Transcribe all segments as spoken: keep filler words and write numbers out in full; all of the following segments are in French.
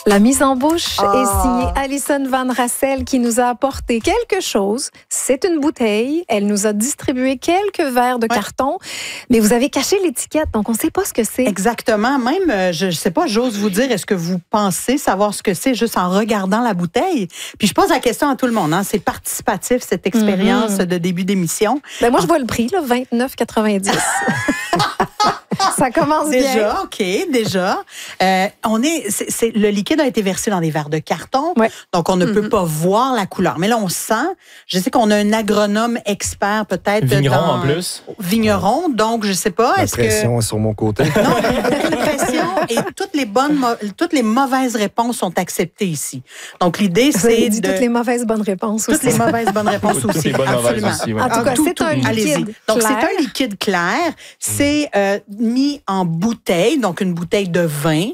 La mise en bouche Ah. est signée Alison Van Rassel qui nous a apporté quelque chose. C'est une bouteille. Elle nous a distribué quelques verres de Ouais. carton, mais vous avez caché l'étiquette, donc on ne sait pas ce que c'est. Exactement. Même, euh, je ne sais pas, j'ose vous dire, est-ce que vous pensez savoir ce que c'est juste en regardant la bouteille? Puis je pose la question à tout le monde. Hein. C'est participatif, cette expérience Mm-hmm. de début d'émission. Ben moi, je vois le prix, là, vingt-neuf quatre-vingt-dix. Ça commence bien. Déjà, OK, déjà. Euh, on est, c'est, c'est- le liquide a été versé dans des verres de carton, Ouais. donc on ne peut Mhm. pas voir la couleur. Mais là, on sent, je sais qu'on a un agronome expert peut-être. Vigneron dans- en plus. Vigneron, donc je sais pas. La est-ce pression est sur mon côté. que... Non, aucune pression et toutes les bonnes, mo- toutes les mauvaises réponses sont acceptées ici. Donc l'idée, Vous avez c'est dit de... toutes les mauvaises bonnes réponses Toutes aussi. les mauvaises bonnes réponses Toutes aussi. les bonnes mauvaises absolument. aussi, ouais. En tout cas, c'est un Allez-y. liquide Donc, clair. c'est un liquide clair. C'est euh, mis en bouteille, donc une bouteille de vin.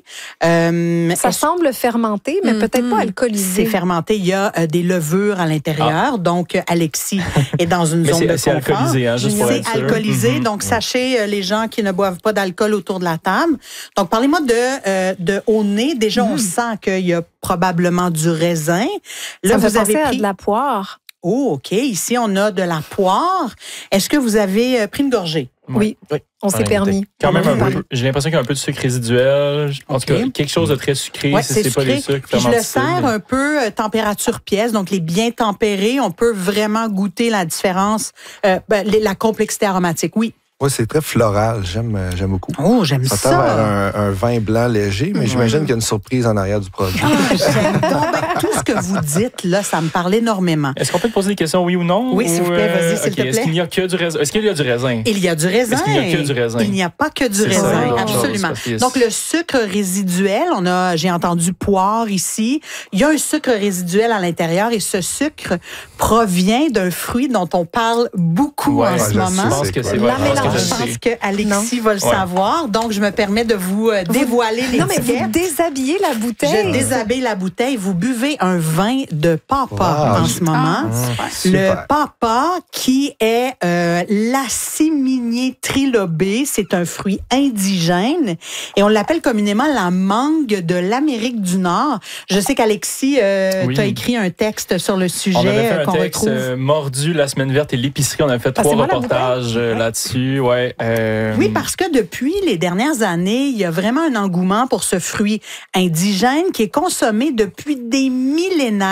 Euh, Ça est-ce- semble fermenté, mais peut-être pas c'est alcoolisé. fermenté. Il y a euh, des levures à l'intérieur. Donc, euh, Alexis est dans une Mais zone c'est- de c'est confort. alcoolisé, hein, juste pour C'est être sûr. alcoolisé. Mhm. Donc, sachez, euh, les gens qui ne boivent pas d'alcool autour de la table. Donc, parlez-moi de, euh, de au nez. Déjà, on sent qu'il y a probablement du raisin. Là, Ça me fait vous avez penser à pris... de la poire. Oh, OK. Ici, on a de la poire. Est-ce que vous avez euh, pris une gorgée? Oui, on s'est Ouais, permis. Quand même un Oui. peu. J'ai l'impression qu'il y a un peu de sucre résiduel. En tout cas, OK. quelque chose de très sucré, Ouais, si c'est pas sucré. des sucres Puis je le fermentés. sers un peu euh, température pièce, donc les bien tempérés, on peut vraiment goûter la différence, euh, ben, les- la complexité aromatique. Oui. Oui, c'est très floral. J'aime, euh, j'aime beaucoup. Oh, j'aime Ça ça. tend vers un, un vin blanc léger, mais j'imagine qu'il y a une surprise en arrière du produit. Ah, j'aime donc. Ben, tout ce que vous dites, là, ça me parle énormément. Est-ce qu'on peut te poser des questions, oui ou non? Oui, s'il Ou, vous plaît, vas-y, euh, s'il ok, te plaît. Est-ce qu'il n'y a que du raisin? Est-ce qu'il y a du raisin? Il y a du raisin. Est-ce qu'il n'y a que du raisin? Il n'y a pas que du C'est ça, raisin, l'autre chose, absolument. parce qu'il y a- Donc, le sucre résiduel, on a, j'ai entendu poire ici. Il y a un sucre résiduel à l'intérieur et ce sucre provient d'un fruit dont on parle beaucoup Ouais, en je ce sais, moment. Je pense c'est que quoi? c'est La ouais, je pense que mélange. je Je sais. pense que Alexis va le Ouais. savoir, donc je me permets de vous euh, dévoiler Non, mais vous l'étiquette. déshabillez la bouteille. Je déshabille la bouteille. Vous buvez un vin de papa Wow. en ce moment. Ah, Le super. papa qui est euh, l'aciminier trilobé, c'est un fruit indigène et on l'appelle communément la mangue de l'Amérique du Nord. Je sais qu'Alexis, euh, Oui. tu as écrit un texte sur le sujet On avait fait euh, un qu'on texte retrouve. euh, mordu la semaine verte et l'épicerie. On a fait Ah, trois c'est moi la reportages euh, Ouais. là-dessus. Ouais, euh, Oui, parce que depuis les dernières années, il y a vraiment un engouement pour ce fruit indigène qui est consommé depuis des millénaires.